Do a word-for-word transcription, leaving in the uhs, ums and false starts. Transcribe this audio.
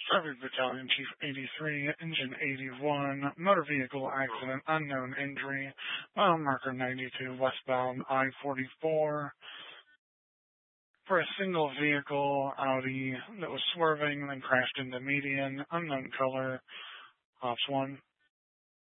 Cyber Battalion Chief eighty-three, Engine eighty-one, motor vehicle accident, unknown injury, mile marker ninety-two, westbound I forty-four, for a single vehicle Audi that was swerving and then crashed into median, unknown color, Ops one.